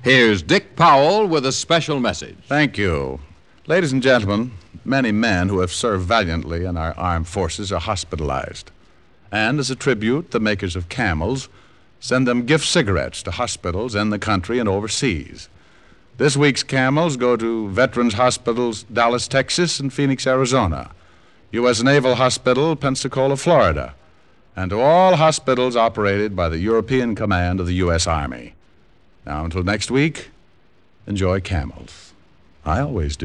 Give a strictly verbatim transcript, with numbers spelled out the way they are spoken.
Here's Dick Powell with a special message. Thank you. Ladies and gentlemen, many men who have served valiantly in our armed forces are hospitalized. And as a tribute, the makers of Camels send them gift cigarettes to hospitals in the country and overseas. This week's Camels go to Veterans Hospitals, Dallas, Texas, and Phoenix, Arizona, U S Naval Hospital, Pensacola, Florida, and to all hospitals operated by the European Command of the U S Army. Now, until next week, enjoy Camels. I always do.